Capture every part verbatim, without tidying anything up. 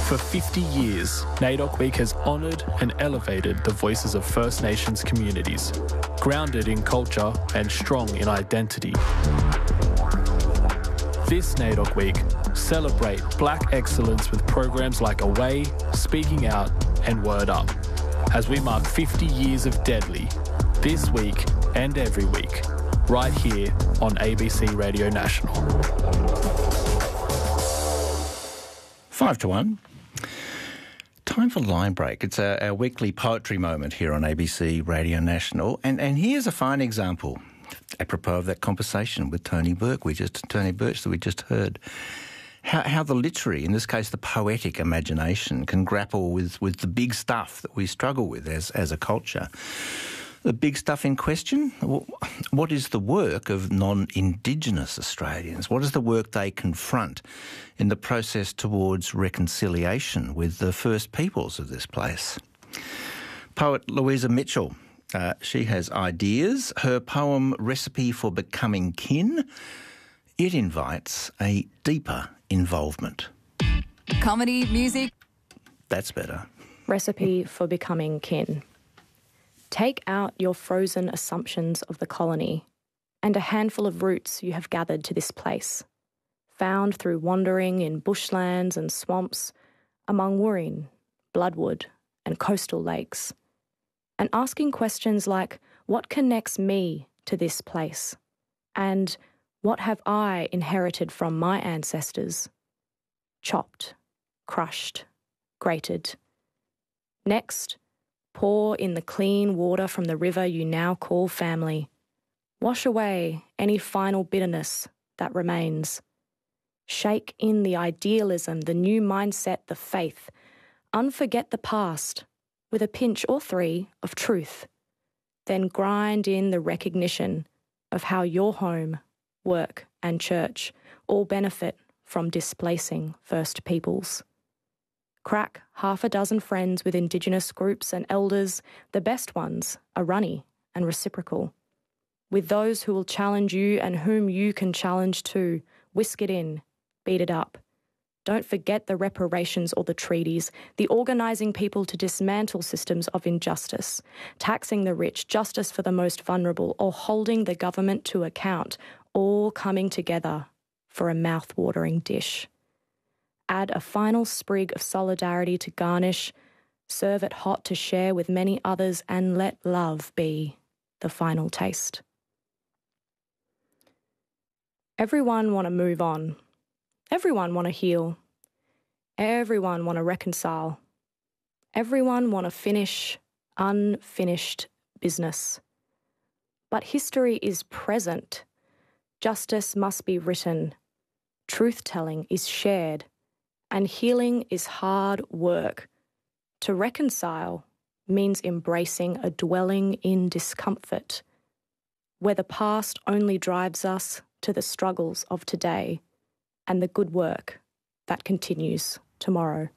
For fifty years, NAIDOC Week has honoured and elevated the voices of First Nations communities, grounded in culture and strong in identity. This NAIDOC Week, celebrate Black excellence with programs like Away, Speaking Out and Word Up, as we mark fifty years of Deadly, this week and every week, right here on A B C Radio National. Five to one. Time for Line Break. It's a, our weekly poetry moment here on A B C Radio National. And, and here's a fine example, apropos of that conversation with Tony Burke, we just Tony Birch that we just heard. How, how the literary, in this case the poetic imagination, can grapple with, with the big stuff that we struggle with as, as a culture. The big stuff in question, what is the work of non-Indigenous Australians? What is the work they confront in the process towards reconciliation with the First Peoples of this place? Poet Louisa Mitchell, uh, she has ideas. Her poem, Recipe for Becoming Kin, it invites a deeper involvement. Comedy, music. That's better. Recipe for Becoming Kin. Take out your frozen assumptions of the colony and a handful of roots you have gathered to this place, found through wandering in bushlands and swamps, among Wooreen, Bloodwood and coastal lakes, and asking questions like, what connects me to this place? And what have I inherited from my ancestors? Chopped, crushed, grated. Next, pour in the clean water from the river you now call family. Wash away any final bitterness that remains. Shake in the idealism, the new mindset, the faith. Unforget the past with a pinch or three of truth. Then grind in the recognition of how your home, work and church all benefit from displacing First Peoples. Crack half a dozen friends with Indigenous groups and elders, the best ones are runny and reciprocal. With those who will challenge you and whom you can challenge too, whisk it in, beat it up. Don't forget the reparations or the treaties, the organising people to dismantle systems of injustice, taxing the rich, justice for the most vulnerable, or holding the government to account, all coming together for a mouth-watering dish. Add a final sprig of solidarity to garnish, serve it hot to share with many others, and let love be the final taste. Everyone want to move on. Everyone want to heal. Everyone want to reconcile. Everyone want to finish unfinished business. But history is present. Justice must be written. Truth-telling is shared. And healing is hard work. To reconcile means embracing a dwelling in discomfort, where the past only drives us to the struggles of today and the good work that continues tomorrow.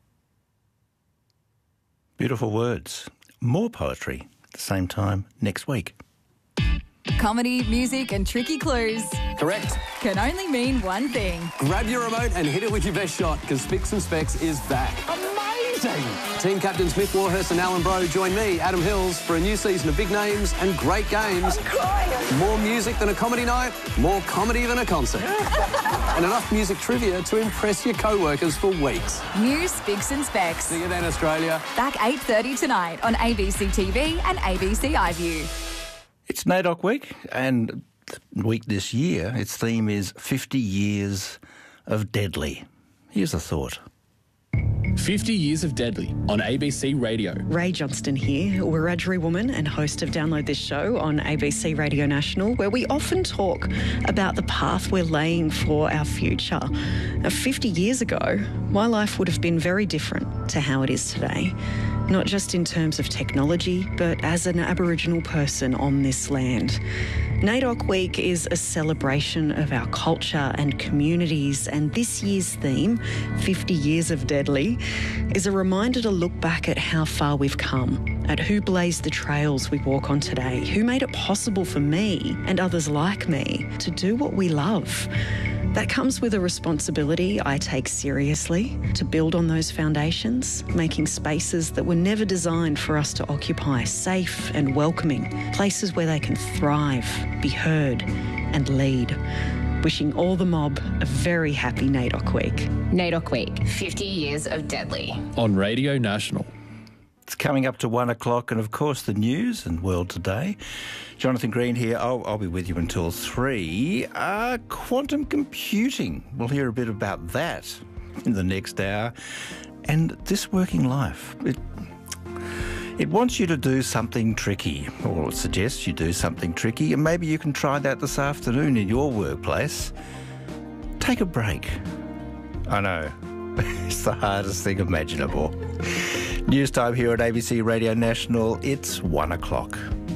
Beautiful words. More poetry at the same time next week. Comedy, music and tricky clues. Correct. Can only mean one thing. Grab your remote and hit it with your best shot, because Spicks and Specs is back. Amazing! Team captains Mick Warhurst and Alan Bro join me, Adam Hills, for a new season of big names and great games. I'm crying! More music than a comedy night, more comedy than a concert. And enough music trivia to impress your co-workers for weeks. New Spicks and Specs. See you then, Australia. Back eight thirty tonight on A B C T V and A B C iView. It's NAIDOC Week, and the week this year, its theme is fifty years of Deadly. Here's a thought. fifty years of Deadly on A B C Radio. Ray Johnston here, Wiradjuri woman and host of Download This Show on A B C Radio National, where we often talk about the path we're laying for our future. Now, fifty years ago, my life would have been very different to how it is today. Not just in terms of technology, but as an Aboriginal person on this land. NAIDOC Week is a celebration of our culture and communities, and this year's theme, fifty years of Deadly, is a reminder to look back at how far we've come, at who blazed the trails we walk on today, who made it possible for me and others like me to do what we love. That comes with a responsibility I take seriously to build on those foundations, making spaces that were never designed for us to occupy safe and welcoming, places where they can thrive, be heard and lead. Wishing all the mob a very happy NAIDOC Week. NAIDOC Week, fifty years of Deadly. On Radio National. It's coming up to one o'clock, and of course the news and World Today. Jonathan Green here. I'll, I'll be with you until three. Uh, quantum computing. We'll hear a bit about that in the next hour. And this working life. It, it wants you to do something tricky, or it suggests you do something tricky, and maybe you can try that this afternoon in your workplace. Take a break. I know. It's the hardest thing imaginable. News time here at A B C Radio National. It's one o'clock.